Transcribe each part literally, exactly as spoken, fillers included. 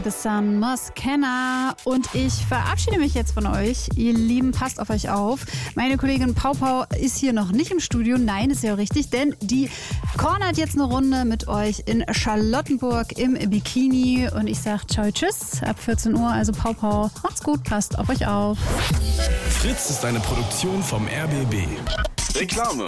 The Sun, Moskenna. Und ich verabschiede mich jetzt von euch. Ihr Lieben, passt auf euch auf. Meine Kollegin Pau Pau ist hier noch nicht im Studio. Nein, ist ja auch richtig, denn die cornert jetzt eine Runde mit euch in Charlottenburg im Bikini. Und ich sag ciao, tschüss, ab vierzehn Uhr. Also Pau Pau, macht's gut, passt auf euch auf. Fritz ist eine Produktion vom R B B. Reklame.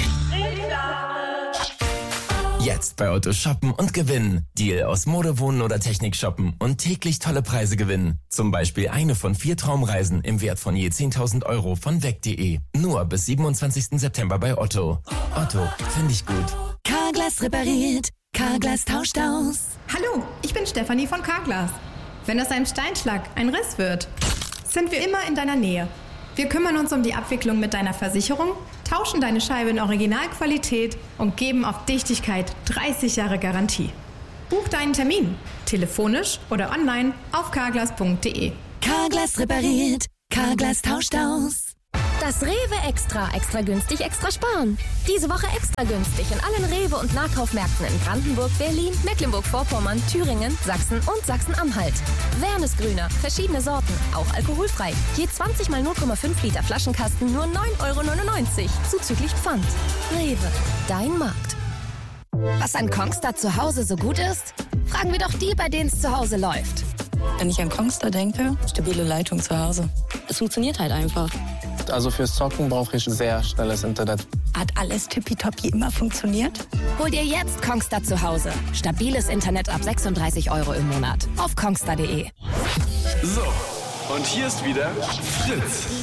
Jetzt bei Otto shoppen und gewinnen. Deal aus Mode, Wohnen oder Technik shoppen und täglich tolle Preise gewinnen. Zum Beispiel eine von vier Traumreisen im Wert von je zehntausend Euro von weg punkt de. Nur bis siebenundzwanzigsten September bei Otto. Otto, finde ich gut. Carglass repariert. Carglass tauscht aus. Hallo, ich bin Stefanie von Carglass. Wenn das ein Steinschlag, ein Riss wird, sind wir immer in deiner Nähe. Wir kümmern uns um die Abwicklung mit deiner Versicherung, tauschen deine Scheibe in Originalqualität und geben auf Dichtigkeit dreißig Jahre Garantie. Buch deinen Termin, telefonisch oder online auf carglass punkt de. Carglass repariert. Carglass tauscht aus. Das Rewe Extra. Extra günstig, extra sparen. Diese Woche extra günstig in allen Rewe- und Nahkaufmärkten in Brandenburg, Berlin, Mecklenburg-Vorpommern, Thüringen, Sachsen und Sachsen-Anhalt. Wernesgrüner, verschiedene Sorten, auch alkoholfrei. Je zwanzig mal null Komma fünf Liter Flaschenkasten nur neun Euro neunundneunzig, zuzüglich Pfand. Rewe, dein Markt. Was an Kongstar zu Hause so gut ist? Fragen wir doch die, bei denen es zu Hause läuft. Wenn ich an Kongstar denke, stabile Leitung zu Hause. Es funktioniert halt einfach. Also fürs Zocken brauche ich sehr schnelles Internet. Hat alles tippitoppi immer funktioniert? Hol dir jetzt Kongstar zu Hause. Stabiles Internet ab sechsunddreißig Euro im Monat. Auf kongstar punkt de. So, und hier ist wieder Fritz.